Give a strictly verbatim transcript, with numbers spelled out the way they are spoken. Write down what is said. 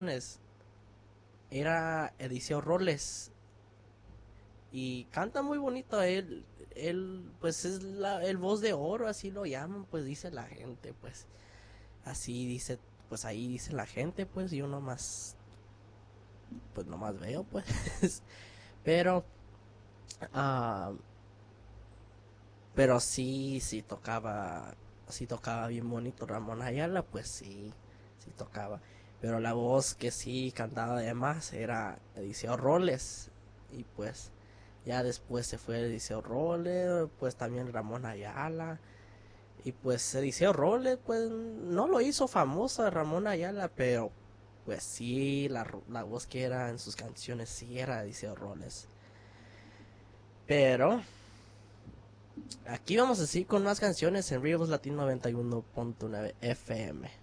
era Eliseo Roles y canta muy bonito él. Él, pues es la, el voz de oro, así lo llaman, pues dice la gente, pues así dice, pues ahí dice la gente, pues yo nomás, pues nomás veo, pues. pero, ah, pero sí, sí tocaba, sí tocaba bien bonito Ramón Ayala, pues sí, sí tocaba. Pero la voz que sí cantaba además era Eliseo Roles. Y pues ya después se fue Eliseo Roles, pues también Ramón Ayala. Y pues Eliseo Roles, pues no lo hizo famoso Ramón Ayala, pero pues sí, la, la voz que era en sus canciones sí era Eliseo Roles. Pero aquí vamos a seguir con más canciones en Ríos Latino noventa y uno punto nueve F M.